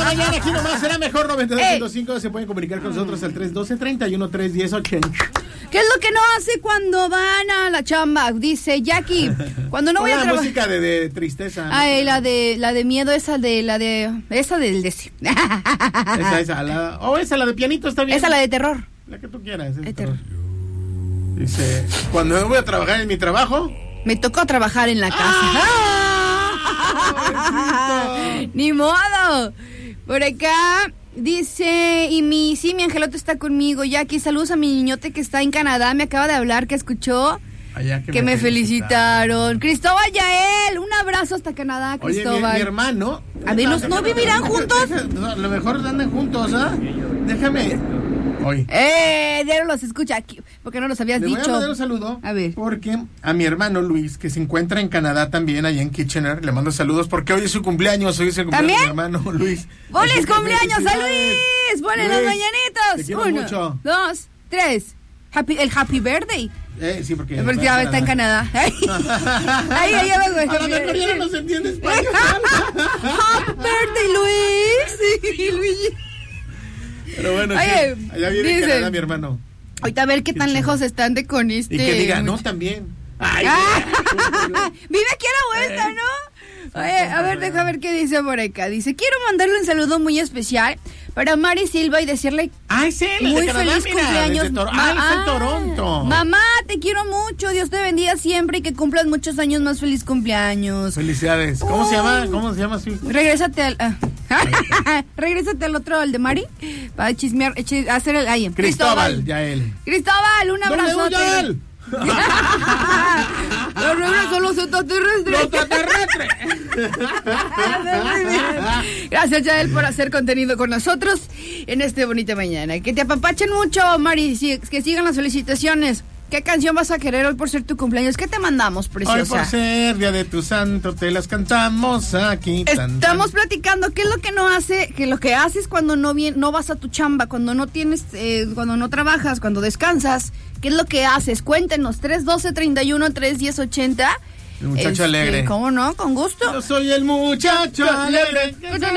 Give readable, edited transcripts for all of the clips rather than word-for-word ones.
mañana, aquí nomás será mejor 92.5. Se pueden comunicar con nosotros al 312-31-310-80. ¿Qué es lo que no hace cuando van a la chamba? Dice Jackie, cuando no voy a trabajar. La música de tristeza. Ay, la de miedo, esa del DC. Esa, la de pianito está bien. Esa, la de terror. La que tú quieras. Terror. Dice, cuando no voy a trabajar en mi trabajo. Me tocó trabajar en la casa. Ni modo. Por acá dice, mi angelote está conmigo. Jackie, saludos a mi niñote que está en Canadá. Me acaba de hablar, que escuchó. Que me felicitaron. Cristóbal Yael, un abrazo hasta Canadá, Cristóbal. Oye, mi hermano. A ver, ¿no vivirán juntos? A lo mejor andan juntos, ¿ah? Déjame. Hoy. Ya no los escucha aquí, porque no los habías dicho. Le voy a mandar un saludo. A ver. Porque a mi hermano Luis, que se encuentra en Canadá también, allá en Kitchener, le mando saludos porque hoy es su cumpleaños. Hoy es el cumpleaños de mi hermano Luis. ¡Feliz cumpleaños a Luis! ¡Ponle las mañanitas! Te quiero 1, mucho. 2, 3. El Happy Birthday. Sí, porque ya está en Canadá. Ahí abajo. A la mejor ya no se entiende español. Happy Birthday, Luis. Sí, Luigi. Pero bueno, oye, sí, allá viene en Canadá mi hermano. Ahorita a ver qué tan lejos están de con este. Y que diga, no, también. Ay, vive aquí a la vuelta, ¿no? Oye, a ver, deja ver qué dice por acá. Dice, quiero mandarle un saludo muy especial para Mari Silva y decirle muy de Canadá, feliz cumpleaños. Está en Toronto. Mamá, te quiero mucho. Dios te bendiga siempre y que cumplas muchos años más. Feliz cumpleaños. Felicidades. ¿Cómo se llama? ¿Cómo se llama su hijo? Regrésate al otro, al de Mari, para chismear, hacer el ahí. Cristóbal Yael. Cristóbal, un abrazo. Yael. Los regresos son los extraterrestres. Gracias, Yael, por hacer contenido con nosotros en este bonita mañana. Que te apapachen mucho, Mari, que sigan las felicitaciones. ¿Qué canción vas a querer hoy por ser tu cumpleaños? ¿Qué te mandamos, preciosa? Hoy por ser día de tu santo te las cantamos aquí. Estamos platicando qué es lo que no hace, que lo que haces cuando no vas a tu chamba, cuando no tienes, cuando no trabajas, cuando descansas. ¿Qué es lo que haces? Cuéntenos, 312-31-310-80. El muchacho alegre. ¿Cómo no? Con gusto. Yo soy el muchacho alegre.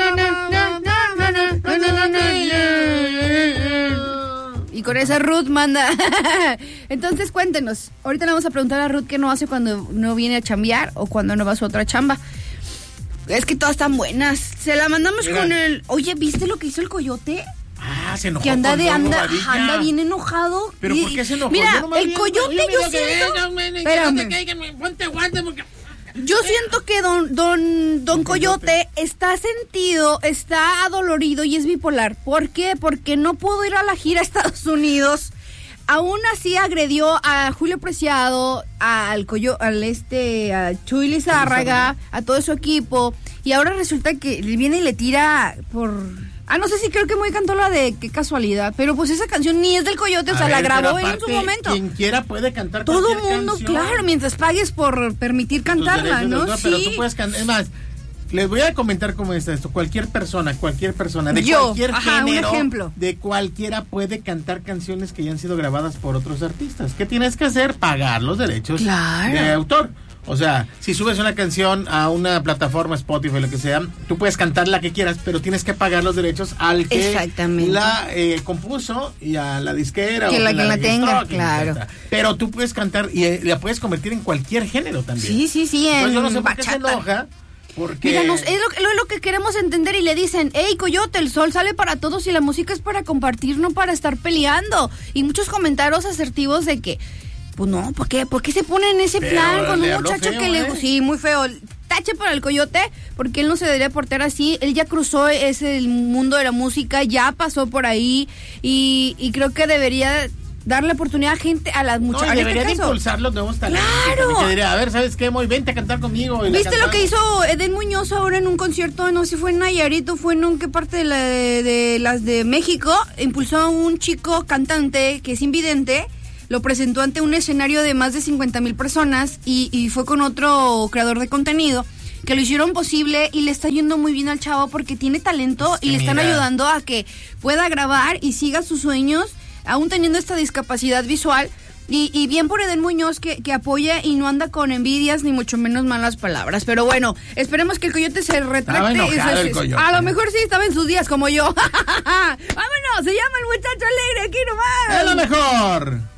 Y con esa Ruth manda. Entonces cuéntenos. Ahorita le vamos a preguntar a Ruth qué no hace cuando no viene a chambear o cuando no va a su otra chamba. Es que todas están buenas. Se la mandamos con el... Oye, ¿viste lo que hizo el coyote? Se enojó. Que anda bien enojado. ¿Pero por qué se enojó? Mira, el coyote yo siento... Espérame. Ponte guantes porque... Yo siento que don Coyote está sentido, está adolorido y es bipolar. ¿Por qué? Porque no pudo ir a la gira a Estados Unidos. Aún así agredió a Julio Preciado, a Chuy Lizárraga, a todo su equipo. Y ahora resulta que viene y le tira por... no sé si creo que muy cantó la de Qué casualidad, pero pues esa canción ni es del Coyote, la grabó él en su momento. Quien quiera puede cantar todo mundo, canción. Claro, mientras pagues por permitir cantarla, ¿no? Sí. Pero tú puedes cantar, es más, les voy a comentar cómo es esto. Cualquier persona, de cualquier género, un ejemplo. De cualquiera puede cantar canciones que ya han sido grabadas por otros artistas. ¿Qué tienes que hacer? Pagar los derechos de autor. O sea, si subes una canción a una plataforma, Spotify, lo que sea, tú puedes cantar la que quieras, pero tienes que pagar los derechos al que la compuso y a la disquera que o la que la tenga, claro. Pero tú puedes cantar y la puedes convertir en cualquier género también. Sí, entonces, yo no sé por qué se enoja. Porque... Díganos, es lo que queremos entender y le dicen, hey, Coyote, el sol sale para todos y la música es para compartir, no para estar peleando. Y muchos comentarios asertivos de que, pues no, ¿por qué se pone en ese plan con un muchacho feo, que le... Sí, muy feo. Tache para el Coyote, porque él no se debería portar así. Él ya cruzó el mundo de la música, ya pasó por ahí y creo que debería... darle oportunidad a las muchachas. Debería de impulsar los nuevos talentos. ¡Claro! Que diría, a ver, ¿sabes qué? Vente a cantar conmigo. ¿Viste lo que hizo Edén Muñoz ahora en un concierto? No sé si fue en Nayarit o fue en qué parte de las de México. Impulsó a un chico cantante que es invidente. Lo presentó ante un escenario de más de 50,000 personas y fue con otro creador de contenido que lo hicieron posible y le está yendo muy bien al chavo porque tiene talento y le están ayudando a que pueda grabar y siga sus sueños. Aún teniendo esta discapacidad visual, Y bien por Eden Muñoz que apoya y no anda con envidias ni mucho menos malas palabras. Pero bueno, esperemos que el coyote se retracte. A lo mejor sí estaba en sus días como yo. Vámonos, se llama El Muchacho Alegre aquí nomás. Es lo mejor.